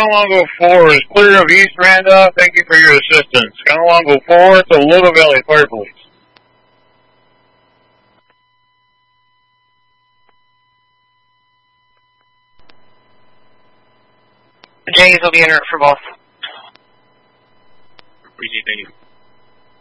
Sconalongo 4 is clear of East Randolph. Thank you for your assistance. Sconalongo 4 to Little Valley Fire Police. The Jays will be in route for both. Appreciate that.